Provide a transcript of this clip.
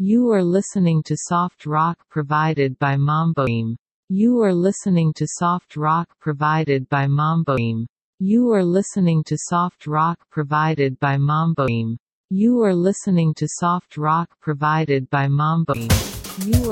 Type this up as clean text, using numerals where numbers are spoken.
You are listening to soft rock provided by Mamboim. You are listening to soft rock provided by Mamboim. You are listening to soft rock provided by Mamboim. You are listening to soft rock provided by Mamboim. You